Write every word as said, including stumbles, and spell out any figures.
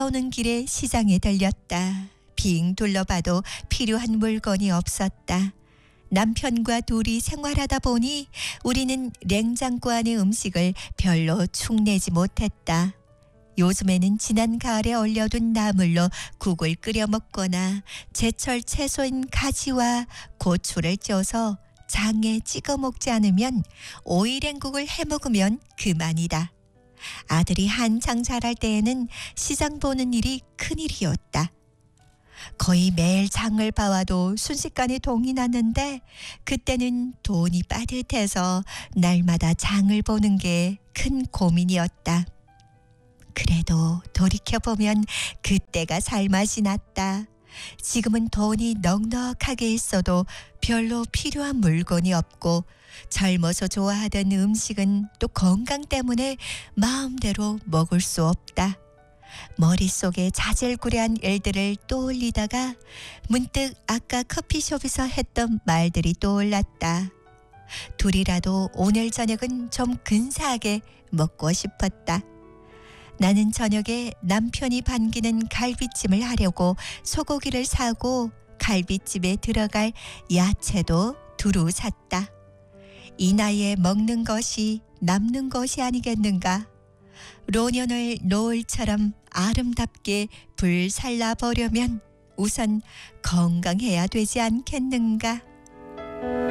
오는 길에 시장에 들렸다. 빙 둘러봐도 필요한 물건이 없었다. 남편과 둘이 생활하다 보니 우리는 냉장고 안의 음식을 별로 축내지 못했다. 요즘에는 지난 가을에 얼려둔 나물로 국을 끓여 먹거나 제철 채소인 가지와 고추를 쪄서 장에 찍어 먹지 않으면 오이랭국을 해 먹으면 그만이다. 아들이 한창 자랄 때에는 시장 보는 일이 큰일이었다. 거의 매일 장을 봐와도 순식간에 동이 났는데 그때는 돈이 빠듯해서 날마다 장을 보는 게 큰 고민이었다. 그래도 돌이켜보면 그때가 살맛이 났다. 지금은 돈이 넉넉하게 있어도 별로 필요한 물건이 없고 젊어서 좋아하던 음식은 또 건강 때문에 마음대로 먹을 수 없다. 머릿속에 자질구레한 일들을 떠올리다가 문득 아까 커피숍에서 했던 말들이 떠올랐다. 둘이라도 오늘 저녁은 좀 근사하게 먹고 싶었다. 나는 저녁에 남편이 반기는 갈비찜을 하려고 소고기를 사고 갈비찜에 들어갈 야채도 두루 샀다. 이 나이에 먹는 것이 남는 것이 아니겠는가. 노년을 노을처럼 아름답게 불살라 보려면 우선 건강해야 되지 않겠는가.